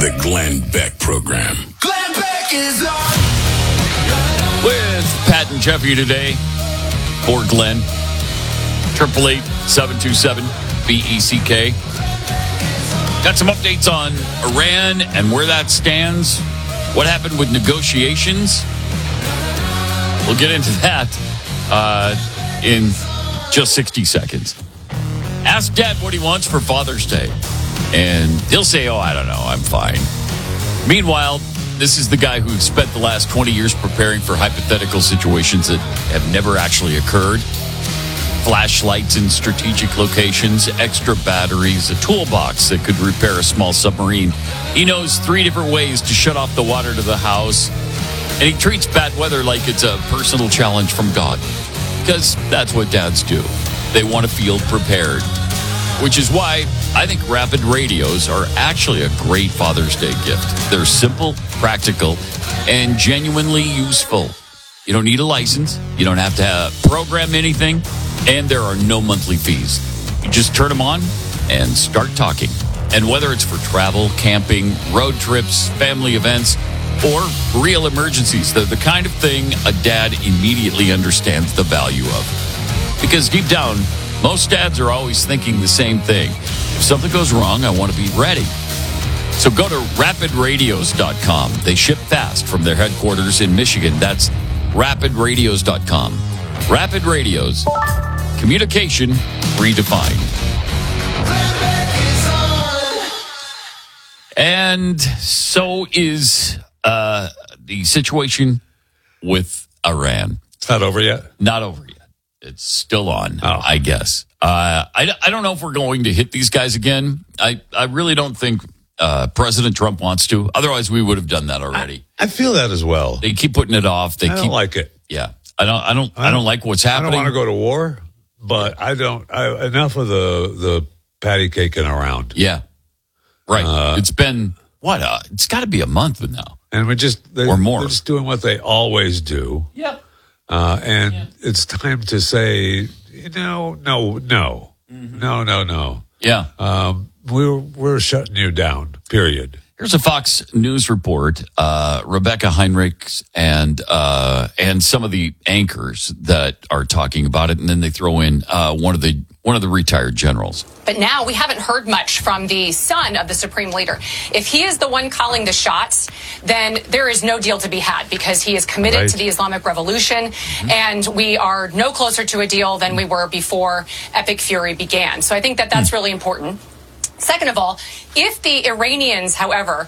The Glenn Beck Program. Glenn Beck is on. With Pat and Jeffy today for Glenn. 888-727-BECK. Got some updates on Iran and where that stands. What happened with negotiations? We'll get into that in just 60 seconds. Ask Dad what he wants for Father's Day. And he'll say, oh, I don't know, I'm fine. Meanwhile, this is the guy who spent the last 20 years preparing for hypothetical situations that have never actually occurred. Flashlights in strategic locations, extra batteries, a toolbox that could repair a small submarine. He knows 3 different ways to shut off the water to the house. And he treats bad weather like it's a personal challenge from God. Because that's what dads do. They want to feel prepared. Which is why I think Rapid Radios are actually a great Father's Day gift. They're simple, practical, and genuinely useful. You don't need a license. You don't have to program anything. And there are no monthly fees. You just turn them on and start talking. And whether it's for travel, camping, road trips, family events, or real emergencies, they're the kind of thing a dad immediately understands the value of. Because deep down, most dads are always thinking the same thing. If something goes wrong, I want to be ready. So go to rapidradios.com. They ship fast from their headquarters in Michigan. That's rapidradios.com. Rapid Radios. Communication redefined. And so is the situation with Iran. It's not over yet? Not over yet. It's still on, I guess. I don't know if we're going to hit these guys again. I really don't think President Trump wants to. Otherwise, we would have done that already. I feel that as well. They keep putting it off. I don't like it. Yeah. I don't like what's happening. I don't want to go to war, but enough of the patty caking around. Yeah. Right. It's been, it's got to be a month now. And or more. They're just doing what they always do. Yep. It's time to say, no. Mm-hmm. No. Yeah. We're shutting you down, period. Here's a Fox News report. Rebecca Heinrich and some of the anchors that are talking about it, and then they throw in one of the retired generals. But now we haven't heard much from the son of the supreme leader. If he is the one calling the shots, then there is no deal to be had because he is committed to the Islamic Revolution, and we are no closer to a deal than we were before Epic Fury began. So I think that that's really important. Second of all, if the Iranians, however,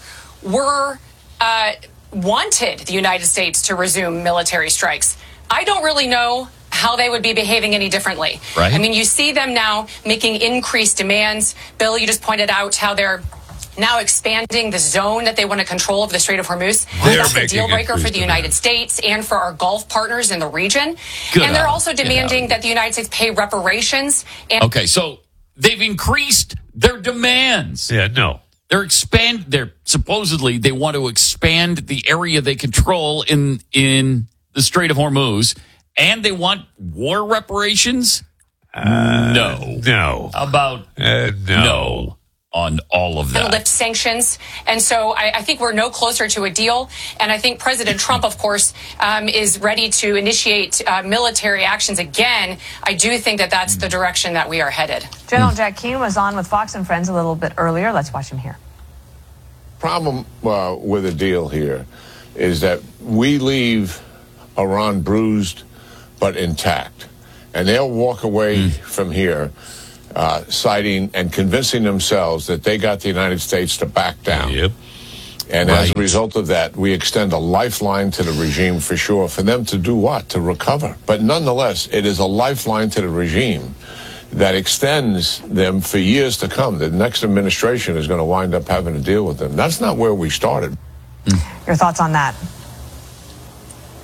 wanted the United States to resume military strikes, I don't really know how they would be behaving any differently. Right. I mean, you see them now making increased demands. Bill, you just pointed out how they're now expanding the zone that they want to control of the Strait of Hormuz. That's a deal breaker for the United States and for our Gulf partners in the region. And they're also demanding that the United States pay reparations. Okay, so they've increased their demands. Yeah, no. They're supposedly they want to expand the area they control in the Strait of Hormuz, and they want war reparations? No. No. How about no on all of that? And lift sanctions. And so I think we're no closer to a deal. And I think President Trump, of course, is ready to initiate military actions again. I do think that that's the direction that we are headed. General Jack Keane was on with Fox and Friends a little bit earlier. Let's watch him here. Problem with a deal here is that we leave Iran bruised but intact. And they'll walk away from here citing and convincing themselves that they got the United States to back down. Yep. And as a result of that, we extend a lifeline to the regime for sure, for them to do what? To recover. But nonetheless, it is a lifeline to the regime that extends them for years to come. The next administration is going to wind up having to deal with them. That's not where we started. Your thoughts on that?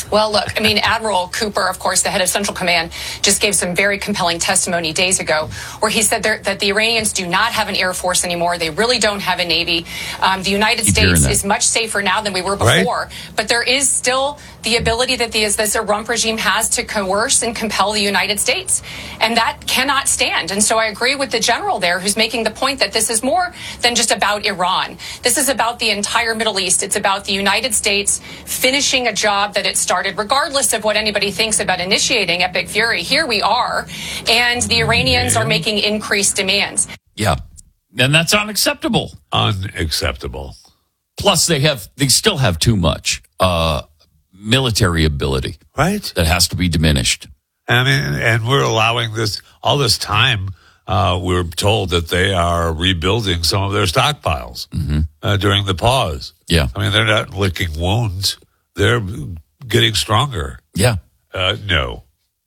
Well, look, I mean, Admiral Cooper, of course, the head of Central Command, just gave some very compelling testimony days ago where he said that the Iranians do not have an air force anymore. They really don't have a navy. The United States is much safer now than we were before. Right. But there is still the ability that this Trump regime has to coerce and compel the United States. And that cannot stand. And so I agree with the general there who's making the point that this is more than just about Iran. This is about the entire Middle East. It's about the United States finishing a job that it started, regardless of what anybody thinks about initiating Epic Fury. Here we are, and the Iranians are making increased demands. Yeah, and that's unacceptable. Unacceptable. Plus, they still have too much military ability, right? That has to be diminished. I mean, and we're allowing this all this time. We're told that they are rebuilding some of their stockpiles during the pause. Yeah, I mean, they're not licking wounds; they're getting stronger. Yeah. No.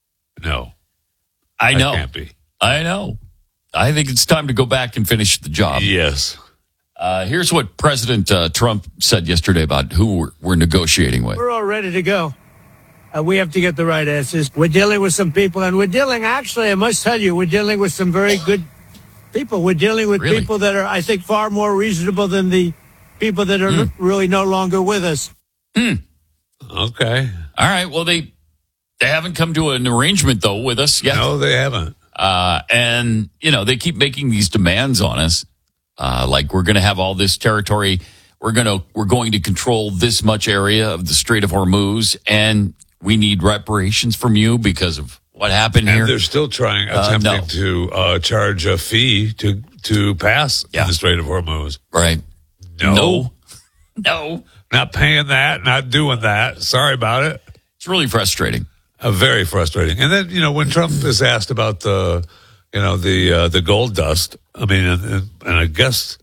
I know. That can't be. I know. I think it's time to go back and finish the job. Yes. Here's what President Trump said yesterday about who we're negotiating with. We're all ready to go. We have to get the right answers. We're dealing with some people, and actually, I must tell you, we're dealing with some very good people. We're dealing with people that are, I think, far more reasonable than the people that are really no longer with us. Okay. All right. Well, they haven't come to an arrangement, though, with us yet. No, they haven't. And, they keep making these demands on us. Like we're going to have all this territory. We're going to control this much area of the Strait of Hormuz, and we need reparations from you because of what happened here. And they're still attempting to charge a fee to pass in the Strait of Hormuz. Right. No. Not paying that, not doing that. Sorry about it. It's really frustrating. Very frustrating. And then, when Trump is asked about the gold dust, I mean, and I guess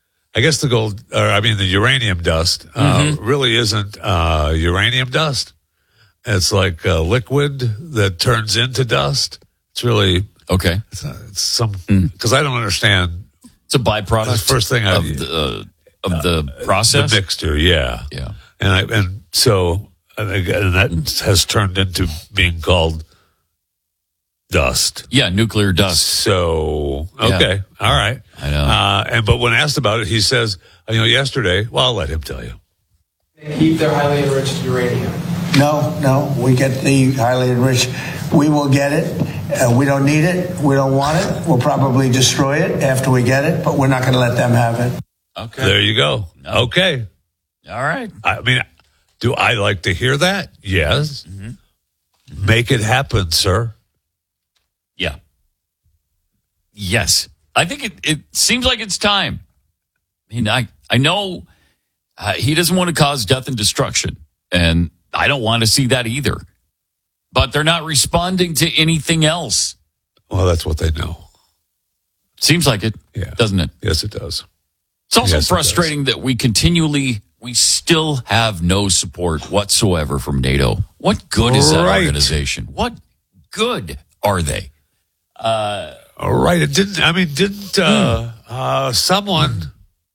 the uranium dust really isn't uranium dust. It's like liquid that turns into dust. It's really okay. It's because I don't understand. It's a byproduct. That's the first thing of the process, the mixture. Yeah. And that has turned into being called dust. Yeah, nuclear dust. So, okay. All right. I know. But when asked about it, he says, yesterday, well, I'll let him tell you. They keep their highly enriched uranium. No, we get the highly enriched. We will get it. We don't need it. We don't want it. We'll probably destroy it after we get it, but we're not going to let them have it. Okay. There you go. No. Okay. All right. I mean, do I like to hear that? Yes. Make it happen, sir. Yeah. Yes. I think it seems like it's time. I mean, I know he doesn't want to cause death and destruction, and I don't want to see that either. But they're not responding to anything else. Well, that's what they know. Seems like it, doesn't it? Yes, it does. It's also frustrating that we still have no support whatsoever from NATO. What good is that organization? What good are they? All right. It didn't someone,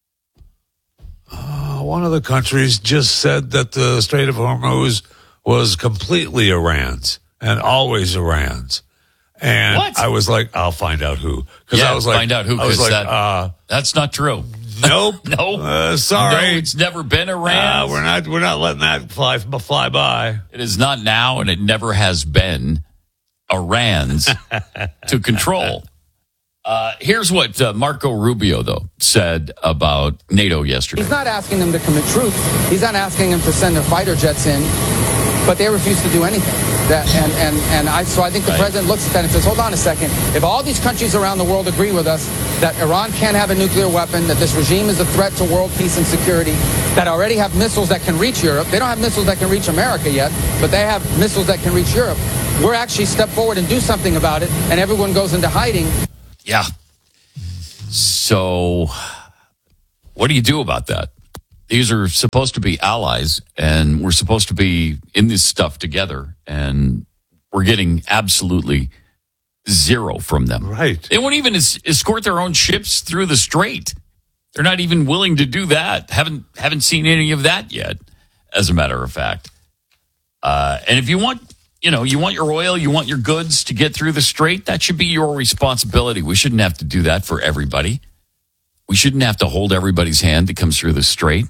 one of the countries just said that the Strait of Hormuz was completely Iran's and always Iran's. And what? I was like, I'll find out who. Because I was like, find out who. I was like, that's not true. Nope. No. Sorry. No, it's never been Iran. We're not letting that fly by. It is not now, and it never has been Iran's to control. Here's what Marco Rubio, though, said about NATO yesterday. He's not asking them to commit troops. He's not asking them to send their fighter jets in, but they refuse to do anything. So I think the president looks at that and says, hold on a second. If all these countries around the world agree with us that Iran can't have a nuclear weapon, that this regime is a threat to world peace and security, that already have missiles that can reach Europe. They don't have missiles that can reach America yet, but they have missiles that can reach Europe. We're actually step forward and do something about it, and everyone goes into hiding. Yeah. So what do you do about that? These are supposed to be allies, and we're supposed to be in this stuff together, and we're getting absolutely zero from them. Right. They won't even escort their own ships through the strait. They're not even willing to do that. Haven't seen any of that yet, as a matter of fact. And if you want, you want your oil, you want your goods to get through the strait, that should be your responsibility. We shouldn't have to do that for everybody. We shouldn't have to hold everybody's hand that comes through the strait.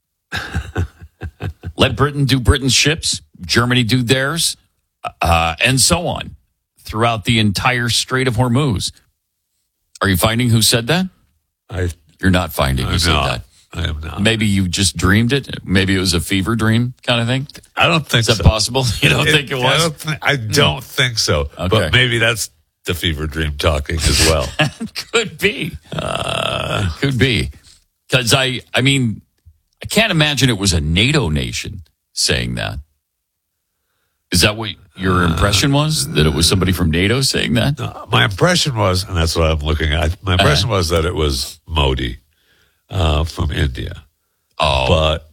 Let Britain do Britain's ships, Germany do theirs, and so on throughout the entire Strait of Hormuz. Are you finding who said that? You're not finding who said that. I am not. Maybe you just dreamed it. Maybe it was a fever dream kind of thing. I don't think so. Is that possible? You don't think it was? I don't think so. Okay. But maybe that's the fever dream talking as well. Could be. Could be. Because I can't imagine it was a NATO nation saying that. Is that what your impression was? That it was somebody from NATO saying that? No, my impression was, and that's what I'm looking at, my impression was that it was Modi from India. Oh. But,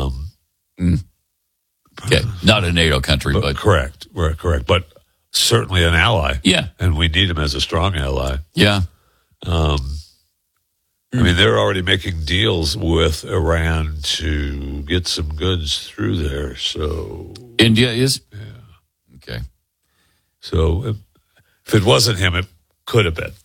okay. Not a NATO country, but. Correct. We're correct. But certainly an ally. Yeah. And we need him as a strong ally. Yeah. I mean, they're already making deals with Iran to get some goods through there. So India is? Yeah. Okay. So if it wasn't him, it could have been.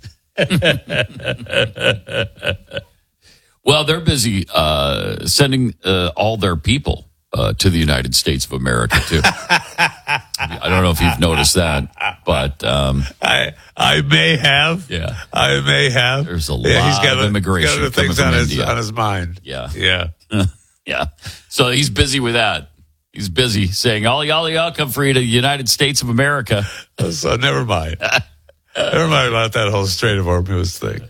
Well, they're busy sending all their people to the United States of America, too. I don't know if you've noticed that, but I may have. Yeah. I may have. There's a lot of immigration he's got other things coming on from India. on his mind. Yeah. Yeah. Yeah. So he's busy with that. He's busy saying, all y'all come free to the United States of America. So never mind. Never mind about that whole Strait of Hormuz thing.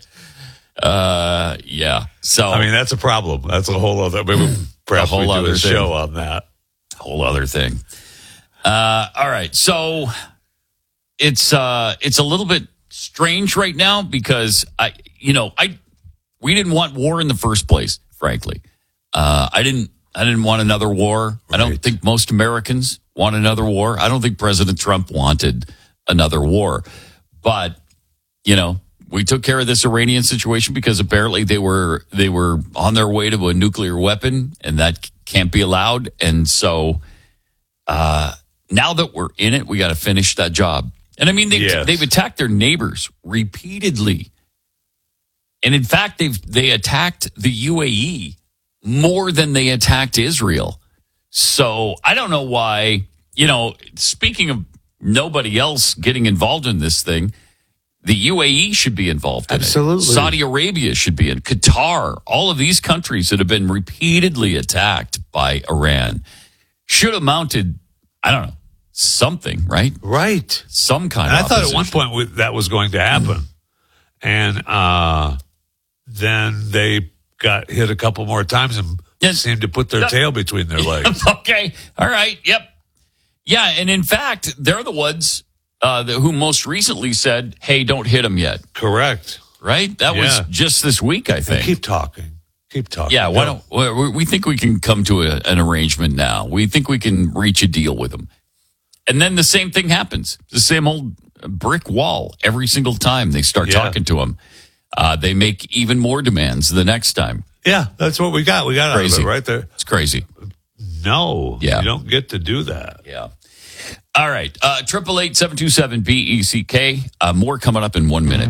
Yeah. So I mean, that's a problem. That's a whole other. Maybe perhaps whole we do other a thing. show on that. Whole other thing. All right. So it's a little bit strange right now because we didn't want war in the first place, frankly. I didn't want another war. Right. I don't think most Americans want another war. I don't think President Trump wanted another war. But, we took care of this Iranian situation because apparently they were on their way to a nuclear weapon, and that can't be allowed. And so now that we're in it, we got to finish that job. And I mean, they've attacked their neighbors repeatedly. And in fact, they attacked the UAE more than they attacked Israel. So I don't know why, speaking of nobody else getting involved in this thing, the UAE should be involved in Absolutely. it. Saudi Arabia should be in. Qatar, all of these countries that have been repeatedly attacked by Iran should have mounted, I don't know, something, right? Right. Some kind and of I thought opposition. at one point that was going to happen. And then they got hit a couple more times and seemed to put their tail between their legs. Okay. All right. Yep. Yeah. And in fact, they're the ones who most recently said, hey, don't hit them yet. Correct. Right? That was just this week, I think. Keep talking. Yeah. Why don't we think we can come to an arrangement now? We think we can reach a deal with them. And then the same thing happens. The same old brick wall every single time they start talking to them. They make even more demands the next time. Yeah, that's what we got. We got out of it right there. It's crazy. No, you don't get to do that. Yeah. All right. 888-727-BECK. More coming up in 1 minute.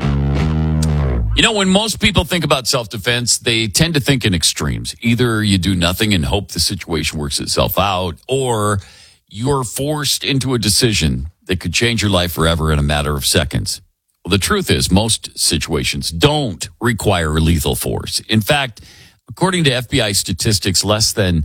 When most people think about self-defense, they tend to think in extremes. Either you do nothing and hope the situation works itself out, or you're forced into a decision that could change your life forever in a matter of seconds. Well, the truth is most situations don't require lethal force. In fact, according to FBI statistics, less than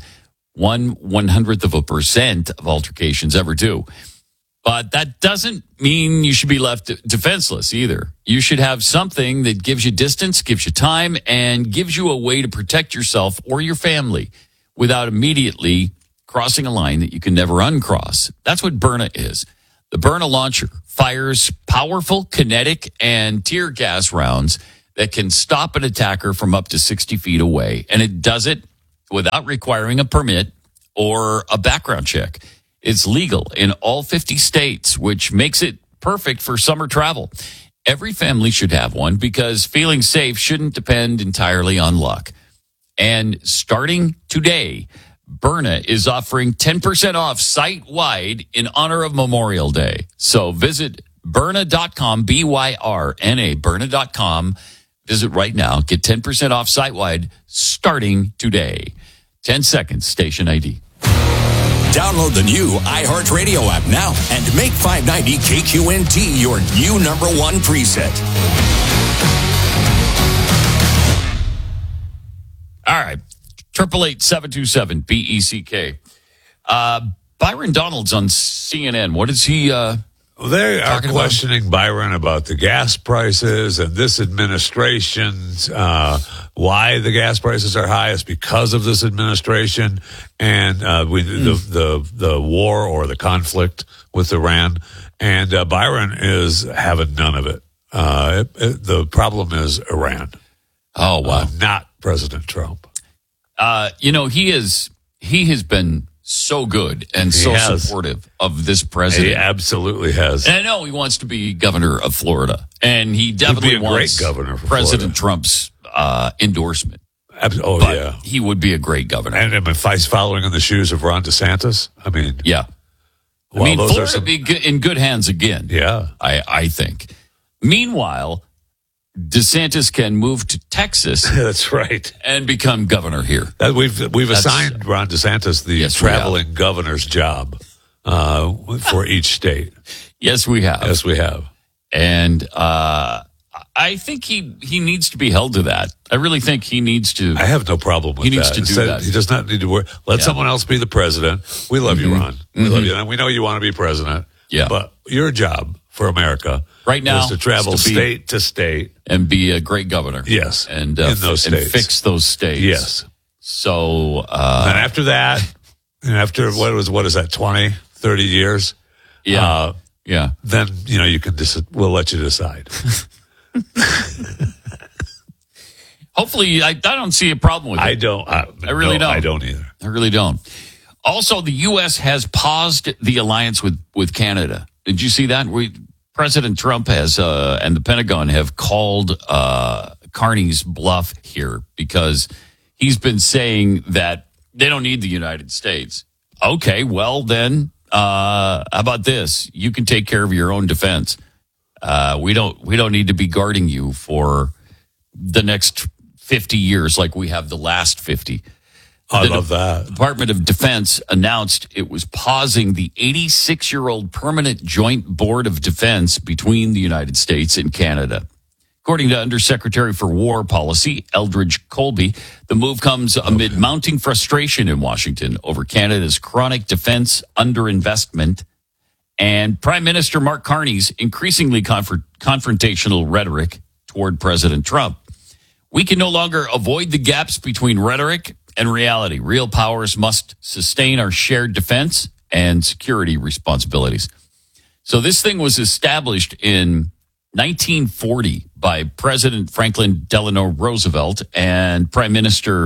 0.01% of altercations ever do. But that doesn't mean you should be left defenseless either. You should have something that gives you distance, gives you time, and gives you a way to protect yourself or your family without immediately crossing a line that you can never uncross. That's what Byrna is. The Byrna launcher fires powerful kinetic and tear gas rounds that can stop an attacker from up to 60 feet away. And it does it without requiring a permit or a background check. It's legal in all 50 states, which makes it perfect for summer travel. Every family should have one because feeling safe shouldn't depend entirely on luck. And starting today, Byrna is offering 10% off site-wide in honor of Memorial Day. So visit Byrna.com, B-Y-R-N-A, Byrna.com. Visit right now. Get 10% off site-wide starting today. 10 seconds, station ID. Download the new iHeartRadio app now and make 590 KQNT your new number one preset. All right. 888-727-BECK. Byron Donalds on CNN. What is he They are questioning Byron about the gas prices and this administration's why the gas prices are high is because of this administration and the war or the conflict with Iran. And Byron is having none of it. The problem is Iran. Oh, wow. Not President Trump. He has been so good and so supportive of this president. He absolutely has. And I know he wants to be governor of Florida, and he definitely wants great governor for President Florida. Trump's endorsement. Oh, but yeah. He would be a great governor. And if he's following in the shoes of Ron DeSantis, I mean. Yeah. Florida would be in good hands again. Yeah. I think. Meanwhile, DeSantis can move to Texas. That's right. And become governor here. We've assigned Ron DeSantis the traveling governor's job for each state. Yes, we have. Yes, we have. And I think he needs to be held to that. I really think he needs to. I have no problem with that. He needs to do that. He does not need to worry. Let someone else be the president. We love you, Ron. We love you. And we know you want to be president. Yeah. But your job for America right now is to travel state to state. And be a great governor. Yes. And, in those states. And fix those states. Yes. So. And after that, what is that, 20, 30 years? Yeah. Then, you can we'll let you decide. Hopefully, I don't see a problem with it. I don't. I really don't. I don't either. I really don't. Also, the U.S. has paused the alliance with Canada. Did you see that? President Trump has and the Pentagon have called Carney's bluff here because he's been saying that they don't need the United States. Okay, well then, how about this? You can take care of your own defense. We don't need to be guarding you for the next 50 years like we have the last 50. I love that. The Department of Defense announced it was pausing the 86-year-old Permanent Joint Board of Defense between the United States and Canada. According to Undersecretary for War Policy, Eldridge Colby, the move comes amid mounting frustration in Washington over Canada's chronic defense underinvestment and Prime Minister Mark Carney's increasingly confrontational rhetoric toward President Trump. We can no longer avoid the gaps between rhetoric and reality. Real powers must sustain our shared defense and security responsibilities. So this thing was established in 1940 by President Franklin Delano Roosevelt and Prime Minister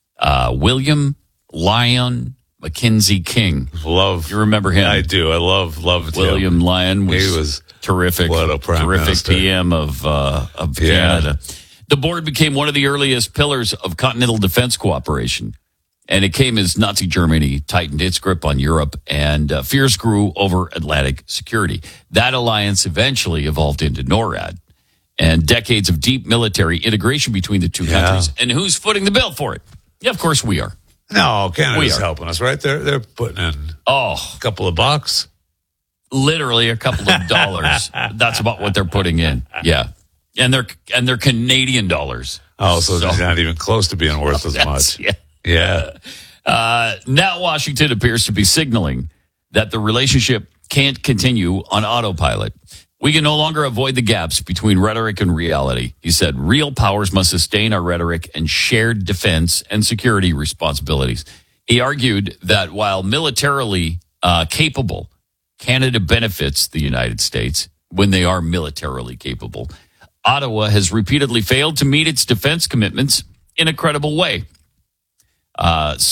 William Lyon Mackenzie King. You remember him? I do. I love William him. Lyon was terrific. What a prime terrific minister. PM of Canada. The board became one of the earliest pillars of continental defense cooperation, and it came as Nazi Germany tightened its grip on Europe and fears grew over Atlantic security. That alliance eventually evolved into NORAD, and decades of deep military integration between the two countries. And who's footing the bill for it? Yeah, of course we are. No, Canada's helping us, right? They're putting in a couple of bucks. Literally a couple of dollars. That's about what they're putting in. Yeah. And they're Canadian dollars. Oh, so they're not even close to being worth as much. Yeah. Now Washington appears to be signaling that the relationship can't continue on autopilot. We can no longer avoid the gaps between rhetoric and reality. He said, real powers must sustain our rhetoric and shared defense and security responsibilities. He argued that while militarily capable, Canada benefits the United States when they are militarily capable. Ottawa has repeatedly failed to meet its defense commitments in a credible way.